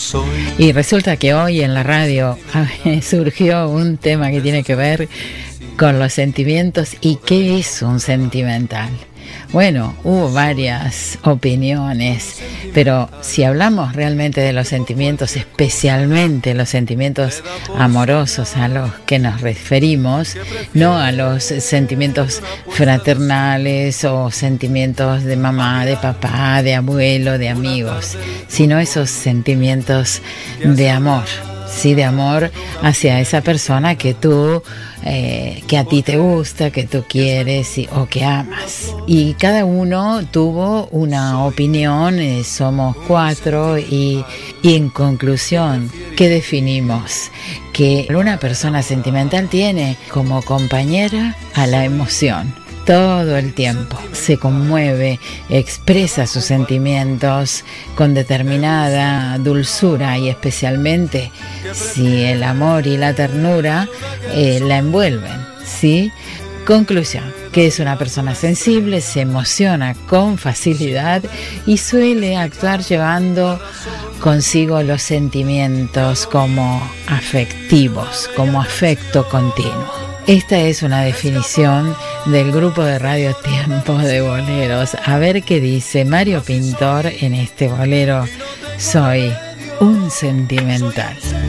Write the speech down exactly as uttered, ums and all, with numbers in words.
Y resulta que hoy en la radio surgió un tema que tiene que ver con los sentimientos y qué es un sentimental. Bueno, hubo varias opiniones, pero si hablamos realmente de los sentimientos, especialmente los sentimientos amorosos a los que nos referimos, no a los sentimientos fraternales o sentimientos de mamá, de papá, de abuelo, de amigos, sino esos sentimientos de amor. Sí, de amor hacia esa persona que tú, eh, que a ti te gusta, que tú quieres y, o que amas. Y cada uno tuvo una opinión, eh, somos cuatro y, y en conclusión, ¿qué definimos? Que una persona sentimental tiene como compañera a la emoción. Todo el tiempo se conmueve, expresa sus sentimientos con determinada dulzura y especialmente si el amor y la ternura eh, la envuelven, ¿sí? Conclusión, que es una persona sensible, se emociona con facilidad y suele actuar llevando consigo los sentimientos como afectivos, como afecto continuo. Esta es una definición del grupo de Radio Tiempo de Boleros. A ver qué dice Mario Pintor en este bolero Soy un sentimental.